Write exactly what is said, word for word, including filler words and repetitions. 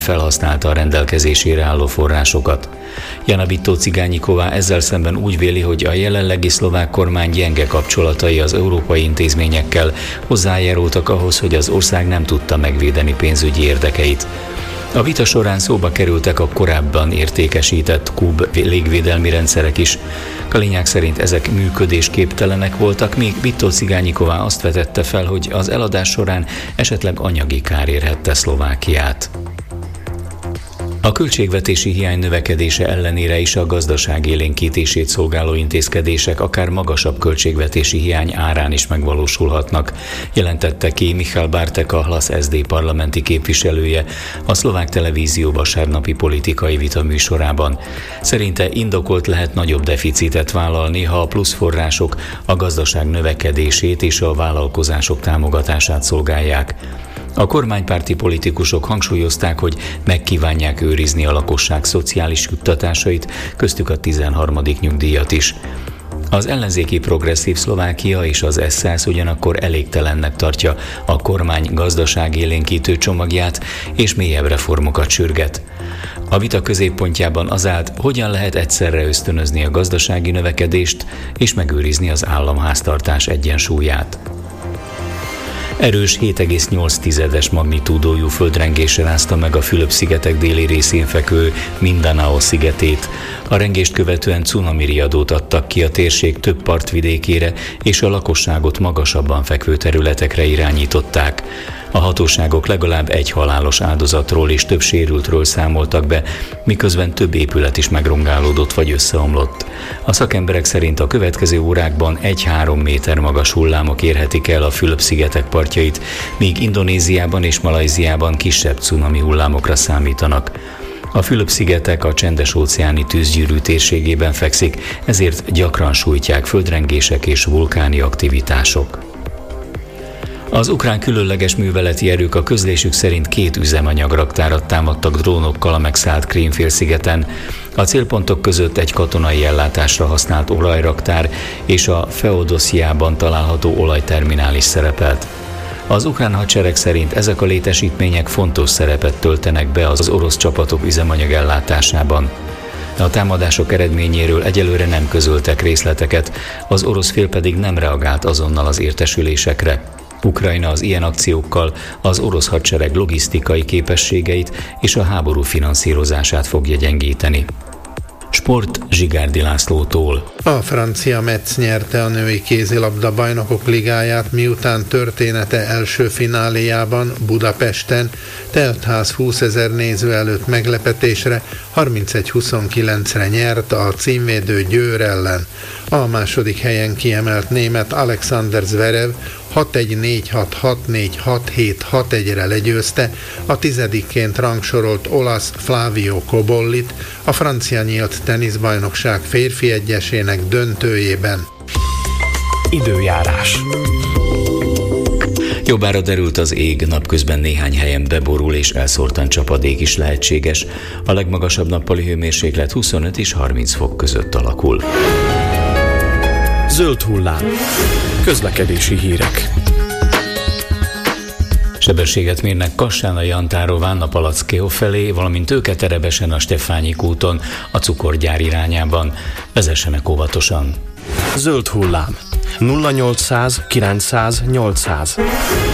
felhasználta a rendelkezésére álló forrásokat. Jana Bittó-Cigányiková ezzel szemben úgy véli, hogy a jelenlegi szlovák kormány gyenge kapcsolatai az európai intézményekkel hozzájárultak ahhoz, hogy az ország nem tudta megvédeni pénzügyi érdekeit. A vita során szóba kerültek a korábban értékesített Kub légvédelmi rendszerek is. Kalinyák szerint ezek működésképtelenek voltak, míg Bittó-Cigányiková azt vetette fel, hogy az eladás során esetleg anyagi kár érhette Szlovákiát. A költségvetési hiány növekedése ellenére is a gazdaság élénkítését szolgáló intézkedések akár magasabb költségvetési hiány árán is megvalósulhatnak, jelentette ki Michal Bartek, a Hlas es zé dé parlamenti képviselője a szlovák televízió vasárnapi politikai vita műsorában. Szerinte indokolt lehet nagyobb deficitet vállalni, ha a plusz források a gazdaság növekedését és a vállalkozások támogatását szolgálják. A kormánypárti politikusok hangsúlyozták, hogy megkívánják őrizni a lakosság szociális juttatásait, köztük a tizenharmadik nyugdíjat is. Az ellenzéki Progresszív Szlovákia és az es száz ugyanakkor elégtelennek tartja a kormány gazdaságélénkítő csomagját, és mélyebb reformokat sürget. A vita középpontjában az állt, hogyan lehet egyszerre ösztönözni a gazdasági növekedést és megőrizni az államháztartás egyensúlyát. Erős hét egész nyolc tizedes magnitúdójú földrengés rázta meg a Fülöp-szigetek déli részén fekvő Mindanao szigetét. A rengést követően cunami riadót adtak ki a térség több partvidékére, és a lakosságot magasabban fekvő területekre irányították. A hatóságok legalább egy halálos áldozatról és több sérültről számoltak be, miközben több épület is megrongálódott vagy összeomlott. A szakemberek szerint a következő órákban egy-három méter magas hullámok érhetik el a Fülöp-szigetek partjait, míg Indonéziában és Malajziában kisebb cunami hullámokra számítanak. A Fülöp-szigetek a csendes-óceáni tűzgyűrű térségében fekszik, ezért gyakran sújtják földrengések és vulkáni aktivitások. Az ukrán különleges műveleti erők a közlésük szerint két üzemanyagraktárat támadtak drónokkal a megszállt Krím-félszigeten. A célpontok között egy katonai ellátásra használt olajraktár és a Feodosziában található olajterminál is szerepelt. Az ukrán hadsereg szerint ezek a létesítmények fontos szerepet töltenek be az orosz csapatok üzemanyag ellátásában. A támadások eredményéről egyelőre nem közöltek részleteket, az orosz fél pedig nem reagált azonnal az értesülésekre. Ukrajna az ilyen akciókkal az orosz hadsereg logisztikai képességeit és a háború finanszírozását fogja gyengíteni. Sport Zsigárdi Lászlótól. A francia Metz nyerte a női kézilabda bajnokok ligáját, miután története első fináléjában Budapesten teltház húszezer néző előtt meglepetésre harmincegy huszonkilencre nyert a címvédő Győr ellen. A második helyen kiemelt német Alexander Zverev hat egy négy hat hat négy hat hét hat egyre legyőzte a tizedikként rangsorolt olasz Flavio Cobollit a francia nyílt teniszbajnokság férfi egyesének döntőjében. Időjárás. Jobbára derült az ég, napközben néhány helyen beborul és elszórtan csapadék is lehetséges. A legmagasabb nappali hőmérséklet huszonöt és harminc fok között alakul. Zöld hullám. Közlekedési hírek. Sebességet mérnek Kassán a Jantárován a Palackého felé, valamint Őketerebesen a Stefányik úton a cukorgyár irányában. Vezessenek óvatosan. Zöld hullám. nulla nyolcszáz kilencszáz nyolcszáz.